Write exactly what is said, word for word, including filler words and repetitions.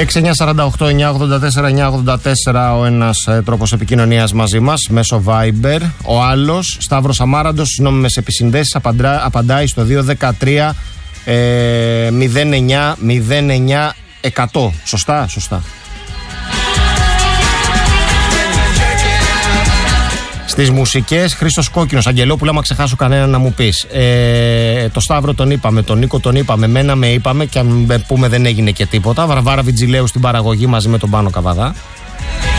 έξι εννιά τέσσερα οκτώ εννιά ογδόντα τέσσερα εννιά ογδόντα τέσσερα ο ένας ε, τρόπος επικοινωνίας μαζί μας μέσω Viber. Ο άλλος, Σταύρος Αμάραντος, στις νόμιμες επισυνδέσεις, απαντά, απαντάει στο δύο ένα τρία μηδέν εννιά μηδέν εννιά εκατό. Σωστά, σωστά. Στις μουσικές, Χρήστος Κόκκινος. Αγγελόπουλα, άμα ξεχάσω κανένα να μου πεις. Ε, το Σταύρο τον είπαμε, τον Νίκο τον είπαμε, μένα με είπαμε και αν πούμε δεν έγινε και τίποτα. Βαρβάρα Βιτζιλέου στην παραγωγή μαζί με τον Πάνο Καβαδά.